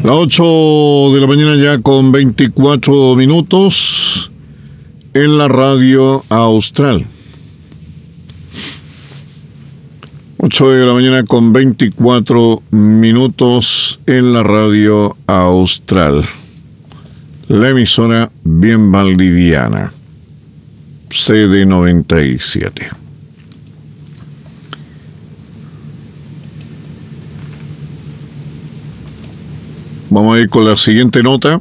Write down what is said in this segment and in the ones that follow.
Las 8 de la mañana ya con 24 minutos en la radio Austral. 8 de la mañana con 24 minutos en la radio Austral. La emisora bien valdiviana. CD97. Vamos a ir con la siguiente nota.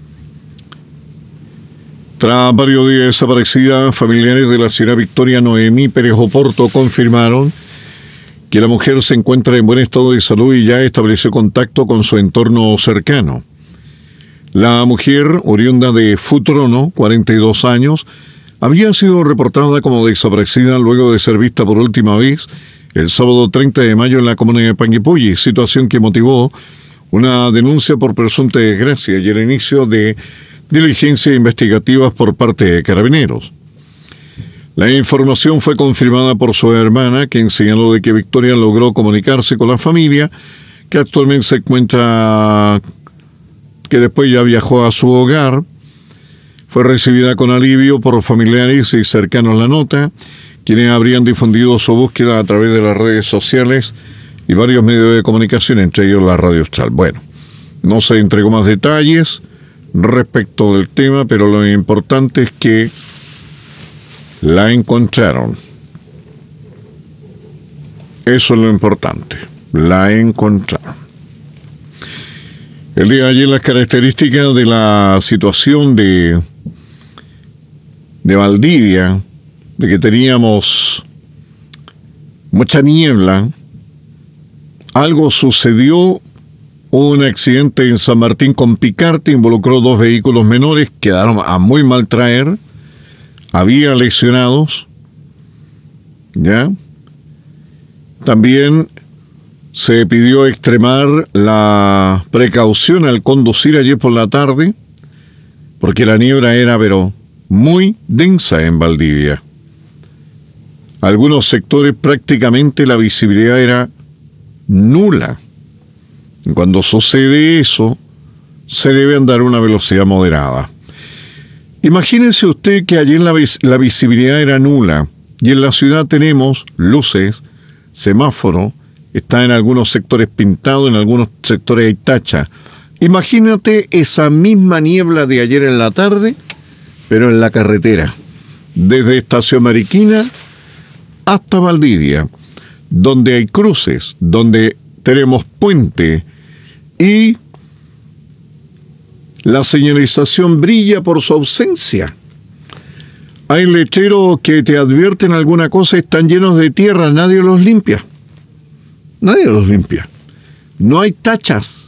Tras varios días desaparecida, familiares de la señora Victoria Noemí Pérez Oporto confirmaron que la mujer se encuentra en buen estado de salud y ya estableció contacto con su entorno cercano. La mujer, oriunda de Futrono, 42 años, había sido reportada como desaparecida luego de ser vista por última vez el sábado 30 de mayo en la comuna de Panguipulli, situación que motivó una denuncia por presunta desgracia y el inicio de diligencias investigativas por parte de Carabineros. La información fue confirmada por su hermana, quien señaló de que Victoria logró comunicarse con la familia, que actualmente se encuentra, que después ya viajó a su hogar. Fue recibida con alivio por familiares y cercanos a la nota, quienes habrían difundido su búsqueda a través de las redes sociales y varios medios de comunicación, entre ellos la radio Austral. Bueno, no se entregó más detalles respecto del tema, pero lo importante es que la encontraron. Eso es lo importante, la encontraron. El día de ayer las características de la situación de Valdivia, de que teníamos mucha niebla. Algo sucedió, hubo un accidente en San Martín con Picarte, involucró 2 vehículos menores, quedaron a muy mal traer, había lesionados, ¿ya? También se pidió extremar la precaución al conducir ayer por la tarde, porque la niebla era, pero muy densa en Valdivia. Algunos sectores prácticamente la visibilidad era nula. Cuando sucede eso, se debe andar a una velocidad moderada. Imagínense usted que allí la visibilidad era nula y en la ciudad tenemos luces, semáforo, está en algunos sectores pintado, en algunos sectores hay tacha. Imagínate esa misma niebla de ayer en la tarde, pero en la carretera, desde Estación Mariquina hasta Valdivia, donde hay cruces, donde tenemos puente y la señalización brilla por su ausencia. Hay lecheros que te advierten alguna cosa, están llenos de tierra, nadie los limpia. Nadie los limpia. No hay tachas.